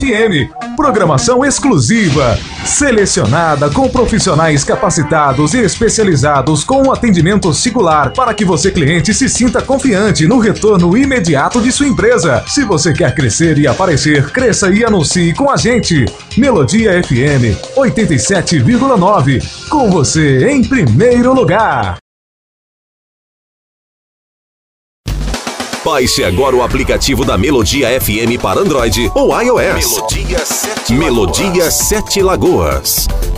FM, programação exclusiva, selecionada com profissionais capacitados e especializados com um atendimento singular para que você, cliente, se sinta confiante no retorno imediato de sua empresa. Se você quer crescer e aparecer, cresça e anuncie com a gente. Melodia FM 87,9, com você em primeiro lugar. Baixe agora o aplicativo da Melodia FM para Android ou iOS. Melodia 7 Lagoas.